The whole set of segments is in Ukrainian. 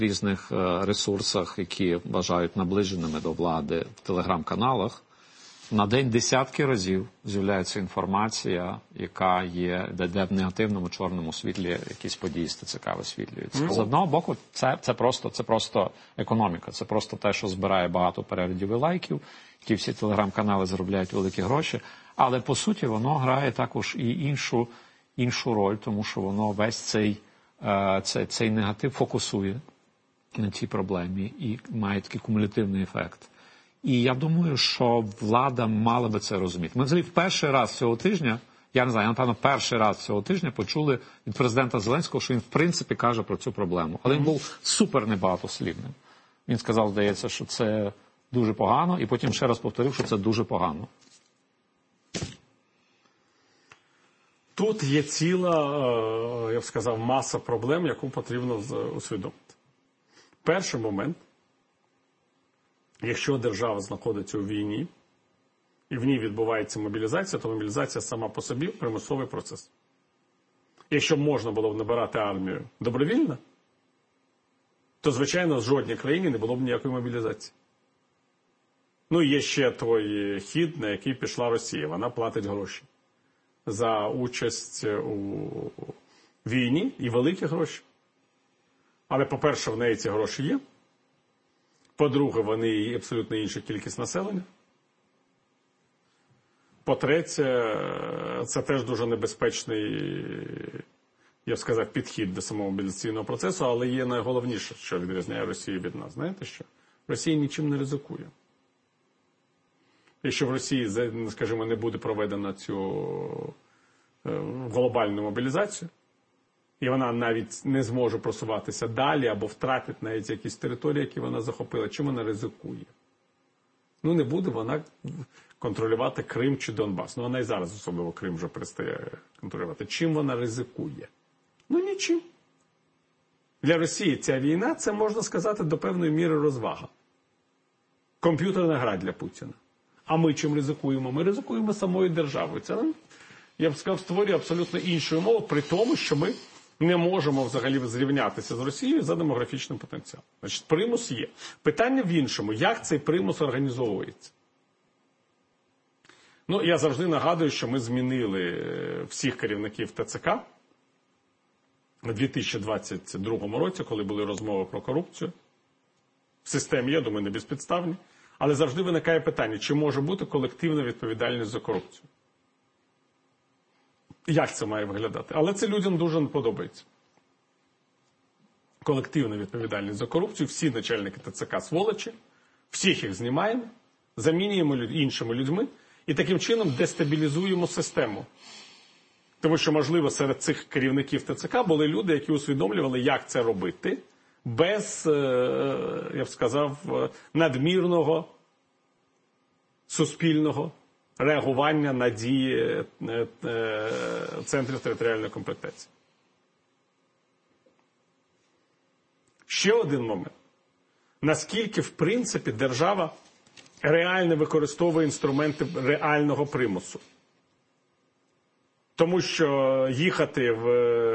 різних ресурсах, які вважають наближеними до влади, в телеграм-каналах, на день десятки разів з'являється інформація, яка є, де в негативному чорному світлі якісь події з ТЦК висвітлюються. З одного боку, це просто економіка, це просто те, що збирає багато переглядів і лайків, ті всі телеграм-канали заробляють великі гроші, але по суті воно грає також і іншу роль, тому що воно весь цей негатив фокусує на цій проблемі і має такий кумулятивний ефект. І я думаю, що влада мала би це розуміти. Ми взагалі в перший раз цього тижня, я не знаю, напевно, перший раз цього тижня почули від президента Зеленського, що він в принципі каже про цю проблему. Але він був супер небагатослівним. Він сказав, здається, що це дуже погано, і потім ще раз повторив, що це дуже погано. Тут є ціла, я б сказав, маса проблем, яку потрібно усвідомити. Перший момент. Якщо держава знаходиться у війні, і в ній відбувається мобілізація, то мобілізація сама по собі – примусовий процес. Якщо б можна було б набирати армію добровільно, то, звичайно, в жодній країні не було б ніякої мобілізації. Ну, є ще той хід, на який пішла Росія. Вона платить гроші за участь у війні і великі гроші. Але, по-перше, в неї ці гроші є. По-друге, вони є абсолютно інша кількість населення. По-третє, це теж дуже небезпечний, я б сказав, підхід до самого мобілізаційного процесу, але є найголовніше, що відрізняє Росію від нас. Знаєте що? Росія нічим не ризикує. Якщо в Росії, скажімо, не буде проведена цю глобальну мобілізацію, і вона навіть не зможе просуватися далі або втратить навіть якісь території, які вона захопила. Чим вона ризикує? Ну, не буде вона контролювати Крим чи Донбас. Ну, вона і зараз особливо Крим вже перестає контролювати. Чим вона ризикує? Ну, нічим. Для Росії ця війна, це, можна сказати, до певної міри розвага. Комп'ютерна гра для Путіна. А ми чим ризикуємо? Ми ризикуємо самою державою. Це, я б сказав, створює абсолютно іншу умову, при тому, що ми не можемо взагалі зрівнятися з Росією за демографічним потенціалом. Значить, примус є. Питання в іншому. Як цей примус організовується? Ну, я завжди нагадую, що ми змінили всіх керівників ТЦК у 2022 році, коли були розмови про корупцію. В системі, я думаю, не безпідставні. Але завжди виникає питання, чи може бути колективна відповідальність за корупцію? Як це має виглядати? Але це людям дуже не подобається. Колективна відповідальність за корупцію, всі начальники ТЦК сволочі, всіх їх знімаємо, замінюємо іншими людьми і таким чином дестабілізуємо систему. Тому що, можливо, серед цих керівників ТЦК були люди, які усвідомлювали, як це робити, без, я б сказав, надмірного суспільного реагування на дії центрів територіальної компетенції. Ще один момент. Наскільки, в принципі, держава реально використовує інструменти реального примусу. Тому що їхати в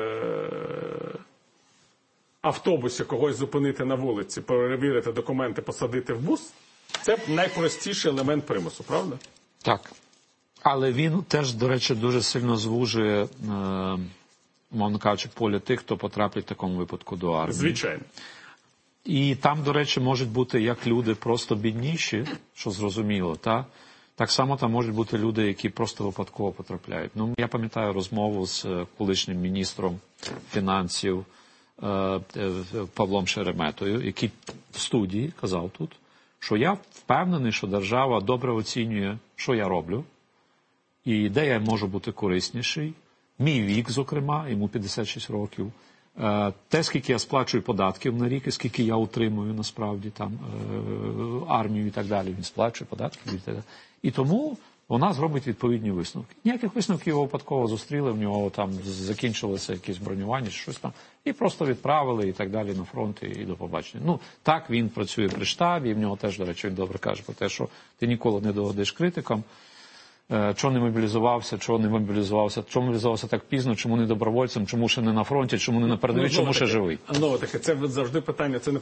автобусі, когось зупинити на вулиці, перевірити документи, посадити в бус – це найпростіший елемент примусу, правда? Так. Але він теж, до речі, дуже сильно звужує, мовно кажучи, поле тих, хто потраплять в такому випадку до армії. Звичайно. І там, до речі, можуть бути як люди просто бідніші, що зрозуміло, так само там можуть бути люди, які просто випадково потрапляють. Ну, я пам'ятаю розмову з колишнім міністром фінансів Павлом Шереметою, який в студії казав тут, що я впевнений, що держава добре оцінює, що я роблю, і де я можу бути корисніший. Мій вік, зокрема, йому 56 років. Те, скільки я сплачую податків на рік, і скільки я утримую, насправді, там, армію і так далі. Він сплачує податки і так далі. І тому вона зробить відповідні висновки. Ніяких висновків його випадково зустріли, в нього там закінчилося якесь бронювання, чи щось там, і просто відправили і так далі на фронт і до побачення. Ну, так він працює при штабі, і в нього теж, до речі, він добре каже про те, що ти ніколи не догодиш критикам. Чого не мобілізувався, чого мобілізувався так пізно, чому не добровольцем, чому ще не на фронті, чому не на передовій, чому ще живий. Ну, таке, це завжди питання, це не